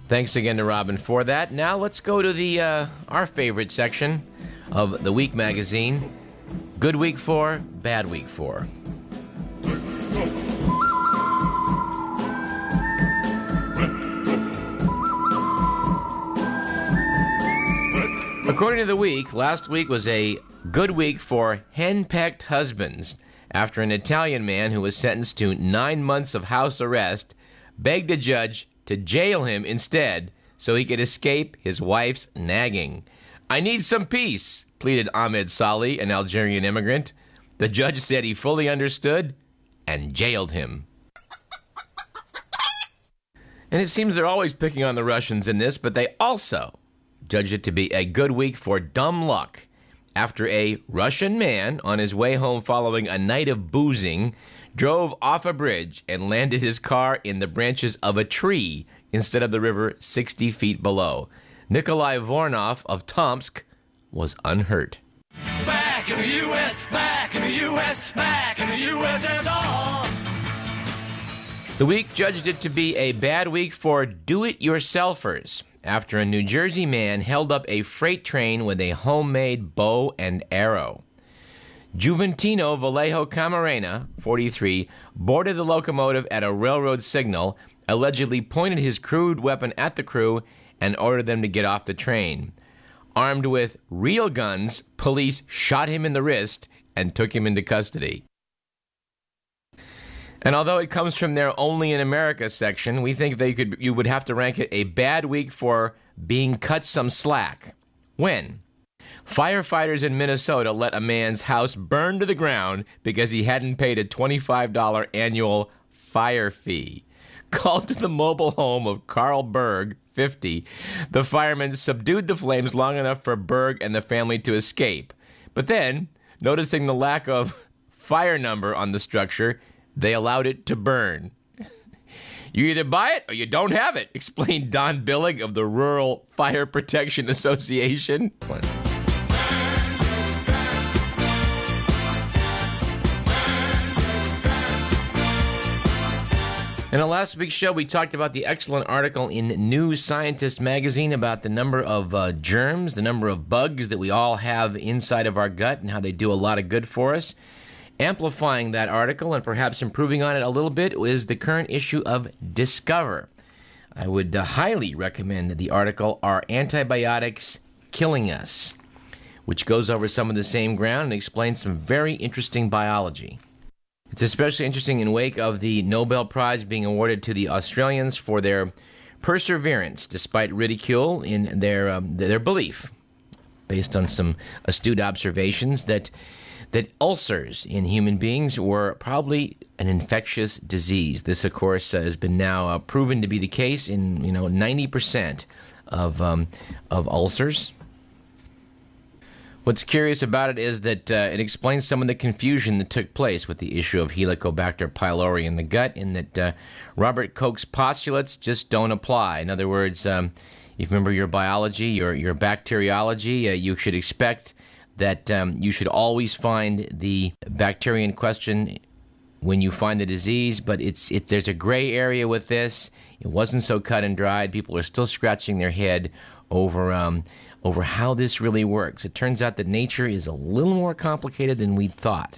Thanks again to Robin for that. Now let's go to the our favorite section of the Week magazine. Good week for, bad week for. According to the Week, last week was a good week for henpecked husbands after an Italian man who was sentenced to 9 months of house arrest begged a judge to jail him instead so he could escape his wife's nagging. "I need some peace," pleaded Ahmed Salih, an Algerian immigrant. The judge said he fully understood and jailed him. And it seems they're always picking on the Russians in this, but they also judged it to be a good week for dumb luck after a Russian man on his way home following a night of boozing drove off a bridge and landed his car in the branches of a tree instead of the river 60 feet below. Nikolai Voronov of Tomsk was unhurt. Back in the U.S., back in the U.S., back in the USSR. The Week judged it to be a bad week for do-it-yourselfers after a New Jersey man held up a freight train with a homemade bow and arrow. Juventino Vallejo Camarena, 43, boarded the locomotive at a railroad signal, allegedly pointed his crude weapon at the crew, and ordered them to get off the train. Armed with real guns, police shot him in the wrist and took him into custody. And although it comes from their Only in America section, we think you would have to rank it a bad week for being cut some slack. When firefighters in Minnesota let a man's house burn to the ground because he hadn't paid a $25 annual fire fee. Called to the mobile home of Carl Berg, 50, the firemen subdued the flames long enough for Berg and the family to escape. But then, noticing the lack of fire number on the structure, they allowed it to burn. "You either buy it or you don't have it," explained Don Billig of the Rural Fire Protection Association. In our last week's show, we talked about the excellent article in New Scientist magazine about the number of germs, the number of bugs that we all have inside of our gut and how they do a lot of good for us. Amplifying that article and perhaps improving on it a little bit is the current issue of Discover. I would highly recommend the article, Are Antibiotics Killing Us?, which goes over some of the same ground and explains some very interesting biology. It's especially interesting in wake of the Nobel Prize being awarded to the Australians for their perseverance despite ridicule in their belief, based on some astute observations, that ulcers in human beings were probably an infectious disease. This, of course, has been now proven to be the case in 90% of ulcers. What's curious about it is that it explains some of the confusion that took place with the issue of Helicobacter pylori in the gut, in that Robert Koch's postulates just don't apply. In other words, if you remember your biology, your bacteriology, you should expect that you should always find the bacteria in question when you find the disease, but there's a gray area with this. It wasn't so cut and dried. People are still scratching their head over how this really works. It turns out that nature is a little more complicated than we thought.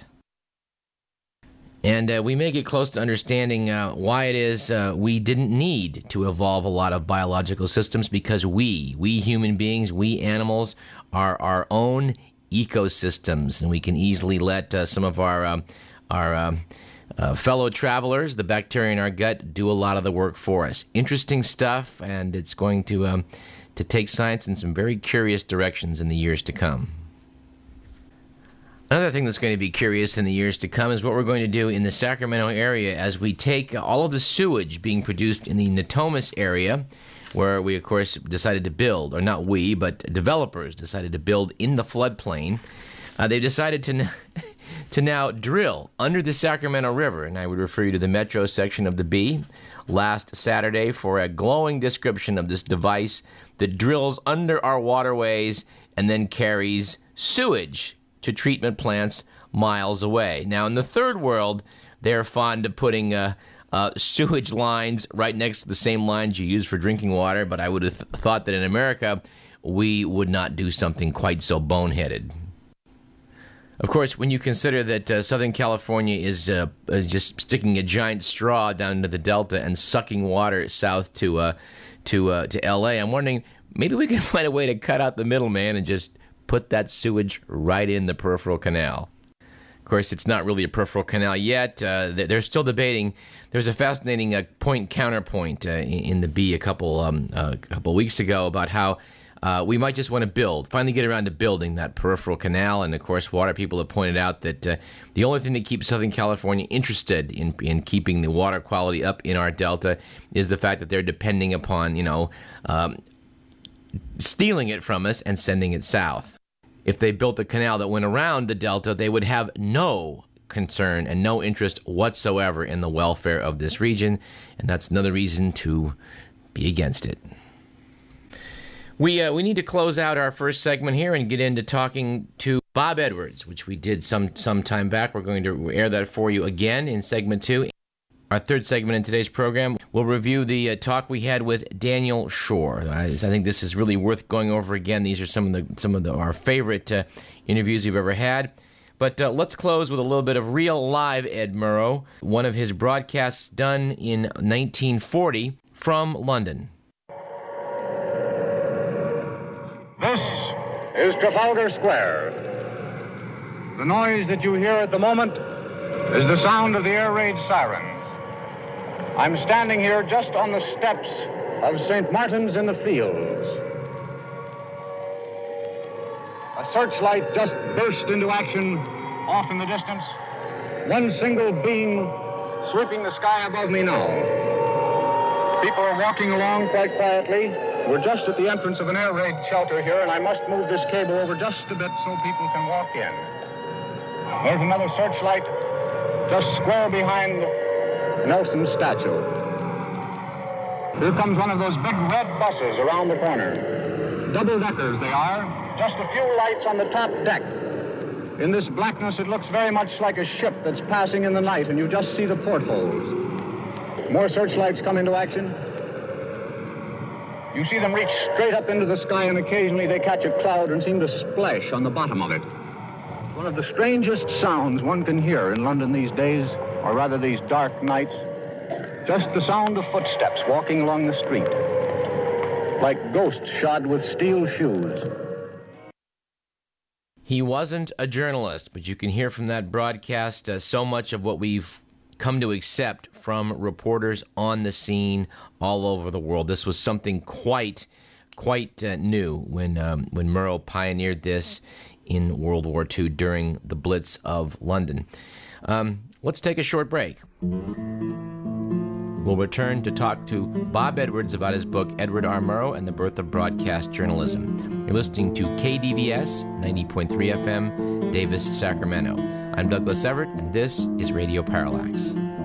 And we may get close to understanding why it is we didn't need to evolve a lot of biological systems, because we human beings, we animals, are our own ecosystems, and we can easily let some of our fellow travelers, the bacteria in our gut, do a lot of the work for us. Interesting stuff, and it's going to take science in some very curious directions in the years to come. Another thing that's going to be curious in the years to come is what we're going to do in the Sacramento area as we take all of the sewage being produced in the Natomas area, where we, of course, decided to build, or not we, but developers decided to build in the floodplain. They've decided to now drill under the Sacramento River, and I would refer you to the Metro section of the Bee last Saturday for a glowing description of this device that drills under our waterways and then carries sewage to treatment plants miles away. Now, in the third world, they're fond of putting sewage lines right next to the same lines you use for drinking water, but I would have thought that in America we would not do something quite so boneheaded. Of course, when you consider that Southern California is just sticking a giant straw down into the Delta and sucking water south to L.A., I'm wondering, maybe we can find a way to cut out the middleman and just put that sewage right in the peripheral canal. Of course, it's not really a peripheral canal yet. They're still debating. There's a fascinating point-counterpoint in the Bee a couple weeks ago about how we might just want to finally get around to building that peripheral canal. And, of course, water people have pointed out that the only thing that keeps Southern California interested in keeping the water quality up in our delta is the fact that they're depending upon, stealing it from us and sending it south. If they built a canal that went around the delta, they would have no concern and no interest whatsoever in the welfare of this region. And that's another reason to be against it. We need to close out our first segment here and get into talking to Bob Edwards, which we did some time back. We're going to air that for you again in segment 2. Our third segment in today's program, we'll review the talk we had with Daniel Schorr. I think this is really worth going over again. These are some of our favorite interviews we've ever had. But let's close with a little bit of real live Ed Murrow, one of his broadcasts done in 1940 from London. This is Trafalgar Square. The noise that you hear at the moment is the sound of the air raid sirens. I'm standing here just on the steps of St. Martin's in the Fields. A searchlight just burst into action off in the distance. One single beam sweeping the sky above me now. People are walking along quite quietly. We're just at the entrance of an air raid shelter here, and I must move this cable over just a bit so people can walk in. There's another searchlight just square behind Nelson's statue. Here comes one of those big red buses around the corner. Double-deckers they are, just a few lights on the top deck. In this blackness, it looks very much like a ship that's passing in the night, and you just see the portholes. More searchlights come into action. You see them reach straight up into the sky, and occasionally they catch a cloud and seem to splash on the bottom of it. One of the strangest sounds one can hear in London these days, or rather these dark nights, just the sound of footsteps walking along the street, like ghosts shod with steel shoes. He wasn't a journalist, but you can hear from that broadcast so much of what we've come to accept from reporters on the scene all over the world. This was something quite new when Murrow pioneered this in World War II during the Blitz of London. Let's take a short break. We'll return to talk to Bob Edwards about his book, Edward R. Murrow and the Birth of Broadcast Journalism. You're listening to KDVS 90.3 FM, Davis, Sacramento. I'm Douglas Everett, and this is Radio Parallax.